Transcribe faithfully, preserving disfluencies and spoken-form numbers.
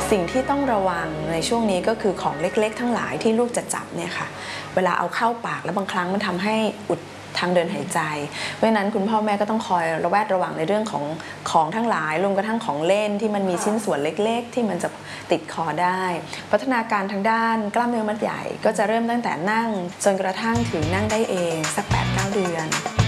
สิ่งที่ต้องระวังในช่วงนี้ก็คือของเล็กๆทั้งหลายที่ลูกจะจับเนี่ยค่ะเวลาเอาเข้าปากแล้วบางครั้งมันทำให้อุดทางเดินหายใจเพราะฉะนั้นคุณพ่อแม่ก็ต้องคอยระแวดระวังในเรื่องของของทั้งหลายรวมกระทั่งของเล่นที่มันมีชิ้นส่วนเล็กๆที่มันจะติดคอได้พัฒนาการทางด้านกล้ามเนื้อมัดใหญ่ก็จะเริ่มตั้งแต่นั่งจนกระทั่งถึงนั่งได้เองสัก แปดถึงเก้า เดือน